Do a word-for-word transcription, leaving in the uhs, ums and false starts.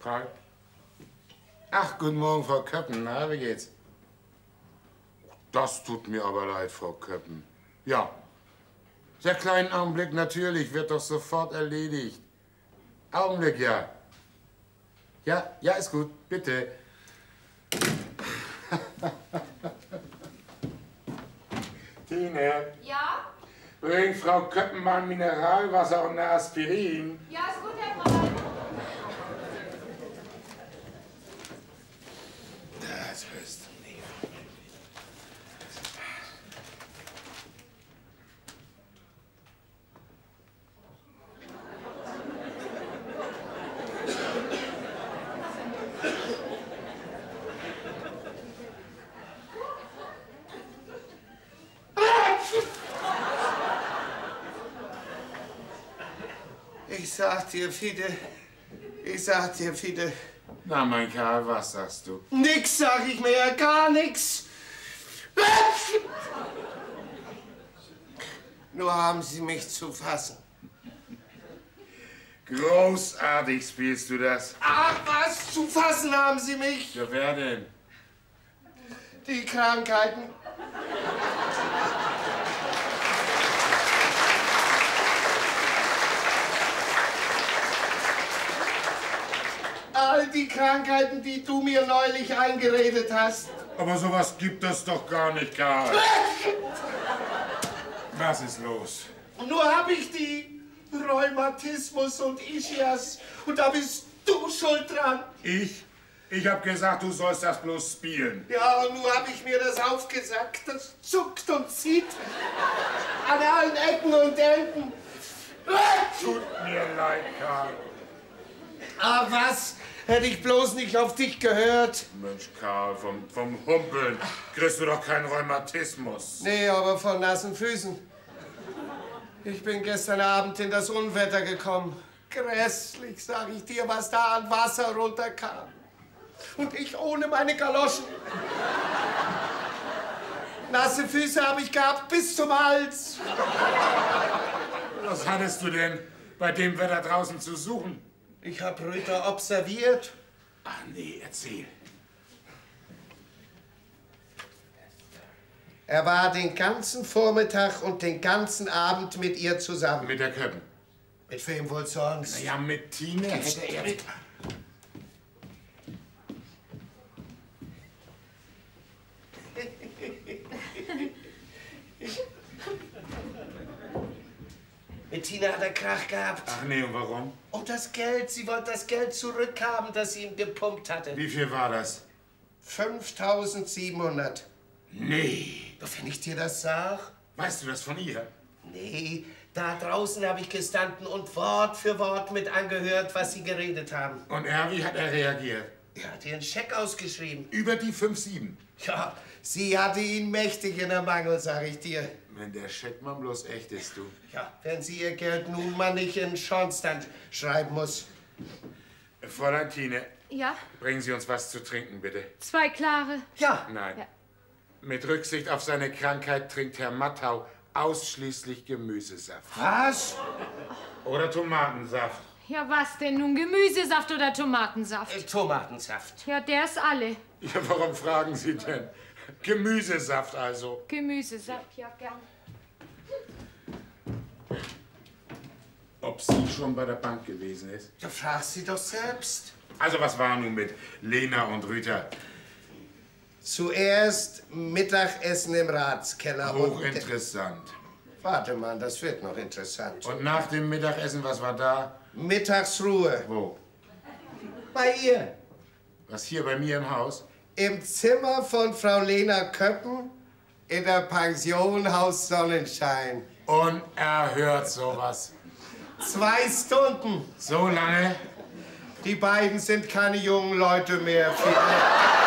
Karl? Ach, guten Morgen, Frau Köppen. Na, wie geht's? Das tut mir aber leid, Frau Köppen. Ja, sehr kleinen Augenblick, natürlich, wird doch sofort erledigt. Augenblick, ja. Ja, ja, ist gut, bitte. Tine. Ja? Bring Frau Köppen mal ein Mineralwasser und eine Aspirin. Ja, ist gut, Herr Brauer. Das wirst du nie. Ich sag dir, Fide, ich sag dir, Fide. Na, mein Karl, was sagst du? Nix sag ich mehr, gar nix. Nur haben Sie mich zu fassen. Großartig spielst du das. Ach, was? Zu fassen haben Sie mich? Ja, wer denn? Die Krankheiten. All die Krankheiten, die du mir neulich eingeredet hast. Aber sowas gibt es doch gar nicht, Karl. Was ist los? Nur hab ich die Rheumatismus und Ischias. Und da bist du schuld dran. Ich? Ich hab gesagt, du sollst das bloß spielen. Ja, und nur hab ich mir das aufgesagt. Das zuckt und zieht an allen Ecken und Enden. Tut mir leid, Karl. Ah, was? Hätte ich bloß nicht auf dich gehört. Mensch, Karl, vom, vom Humpeln kriegst du doch keinen Rheumatismus. Nee, aber von nassen Füßen. Ich bin gestern Abend in das Unwetter gekommen. Grässlich, sag ich dir, was da an Wasser runterkam. Und ich ohne meine Galoschen. Nasse Füße habe ich gehabt bis zum Hals. Was hattest du denn bei dem Wetter draußen zu suchen? Ich hab Rüther observiert. Ach nee, erzähl. Er war den ganzen Vormittag und den ganzen Abend mit ihr zusammen. Mit der Köppen? Mit wem wohl sonst? Na ja, mit Tine hätte er... Mit Mit Tina hat er Krach gehabt. Ach nee, und warum? Und das Geld, sie wollte das Geld zurückhaben, das sie ihm gepumpt hatte. Wie viel war das? fünftausendsiebenhundert. Nee. Doch wenn ich dir das sag? Weißt du das von ihr? Nee, da draußen habe ich gestanden und Wort für Wort mit angehört, was sie geredet haben. Und er, wie hat er reagiert? Er hat ihr einen Scheck ausgeschrieben. Über die fünf sieben? Ja, sie hatte ihn mächtig in der Mangel, sag ich dir. Wenn der Scheck mal bloß echt ist, du. Ja, wenn sie ihr Geld nun mal nicht in den Schornstein schreiben muss. Fräulein Tine. Ja? Bringen Sie uns was zu trinken, bitte. Zwei klare. Ja. Nein. Ja. Mit Rücksicht auf seine Krankheit trinkt Herr Mattau ausschließlich Gemüsesaft. Was? Oder Tomatensaft. Ja, was denn nun? Gemüsesaft oder Tomatensaft? Äh, Tomatensaft. Ja, der ist alle. Ja, warum fragen Sie denn? Gemüsesaft also. Gemüsesaft, ja, gern. Ob sie schon bei der Bank gewesen ist? Du fragst sie doch selbst. Also was war nun mit Lena und Rüther? Zuerst Mittagessen im Ratskeller. Hochinteressant. Und, warte mal, das wird noch interessant. Und nach dem Mittagessen, was war da? Mittagsruhe. Wo? Bei ihr. Was, hier bei mir im Haus? Im Zimmer von Frau Lena Köppen in der Pension Haus Sonnenschein. Unerhört sowas. Zwei Stunden. So lange? Die beiden sind keine jungen Leute mehr.